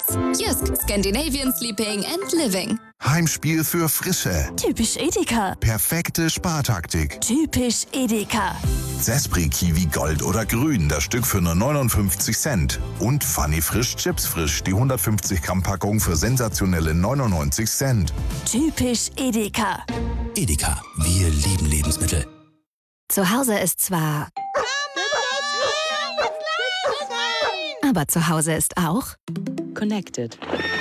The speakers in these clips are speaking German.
Jysk, Scandinavian Sleeping and Living. Heimspiel für Frische. Typisch Edeka. Perfekte Spartaktik. Typisch Edeka. Sespri Kiwi Gold oder Grün, das Stück für nur 59 Cent. Und Funny Frisch Chips Frisch, die 150 Gramm Packung für sensationelle 99 Cent. Typisch Edeka. Edeka, wir lieben Lebensmittel. Zu Hause ist zwar... Aber zu Hause ist auch... Connected.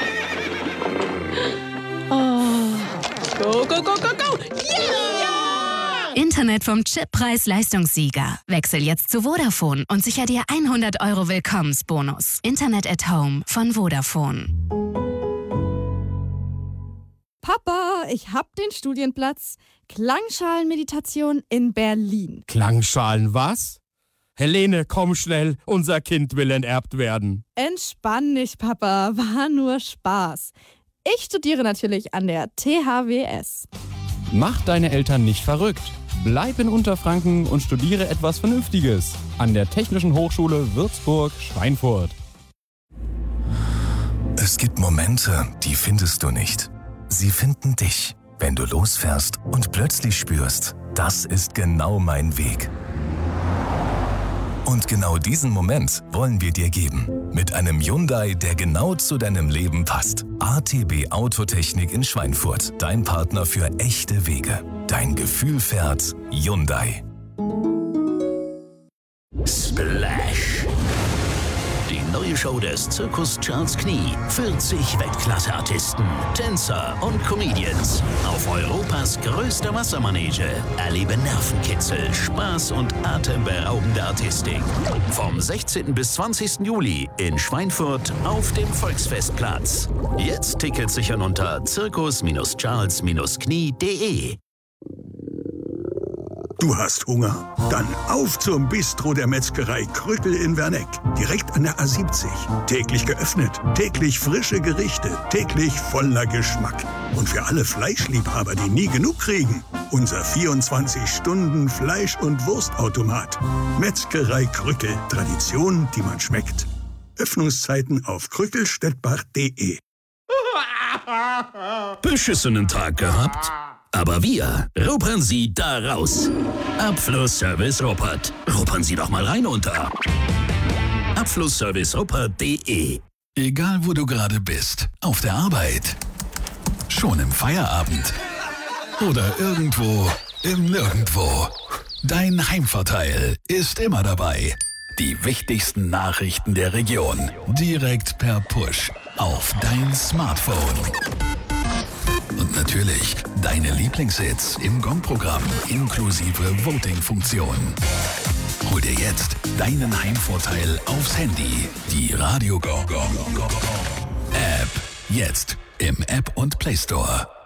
Oh. Go, go, go, go, go! Yeah! Internet vom Chippreis-Leistungssieger. Wechsel jetzt zu Vodafone und sicher dir 100 € Willkommensbonus. Internet at Home von Vodafone. Papa, ich hab den Studienplatz. Klangschalenmeditation in Berlin. Klangschalen was? Helene, komm schnell, unser Kind will enterbt werden. Entspann dich, Papa, war nur Spaß. Ich studiere natürlich an der THWS. Mach deine Eltern nicht verrückt. Bleib in Unterfranken und studiere etwas Vernünftiges an der Technischen Hochschule Würzburg-Schweinfurt. Es gibt Momente, die findest du nicht. Sie finden dich, wenn du losfährst und plötzlich spürst, das ist genau mein Weg. Und genau diesen Moment wollen wir dir geben. Mit einem Hyundai, der genau zu deinem Leben passt. ATB Autotechnik in Schweinfurt. Dein Partner für echte Wege. Dein Gefühl fährt Hyundai. Splash. Die neue Show des Zirkus Charles Knie. 40 Weltklasse-Artisten, Tänzer und Comedians. Auf Europas größter Wassermanege. Erlebe Nervenkitzel, Spaß und atemberaubende Artistik. Vom 16. bis 20. Juli in Schweinfurt auf dem Volksfestplatz. Jetzt Tickets sichern unter zirkus-charles-knie.de. Du hast Hunger? Dann auf zum Bistro der Metzgerei Krückel in Werneck. Direkt an der A70. Täglich geöffnet, täglich frische Gerichte, täglich voller Geschmack. Und für alle Fleischliebhaber, die nie genug kriegen, unser 24-Stunden-Fleisch- und Wurstautomat. Metzgerei Krückel. Tradition, die man schmeckt. Öffnungszeiten auf krückelstettbach.de. Beschissenen Tag gehabt? Aber wir ruppern Sie da raus. Abflussservice Ruppert. Ruppern Sie doch mal rein unter abflussserviceruppert.de. Egal wo du gerade bist, auf der Arbeit, schon im Feierabend oder irgendwo im Nirgendwo. Dein Heimvorteil ist immer dabei. Die wichtigsten Nachrichten der Region direkt per Push auf dein Smartphone. Und natürlich deine Lieblingshits im Gong-Programm inklusive Voting-Funktion. Hol dir jetzt deinen Heimvorteil aufs Handy. Die Radio Gong App. Jetzt im App und Play Store.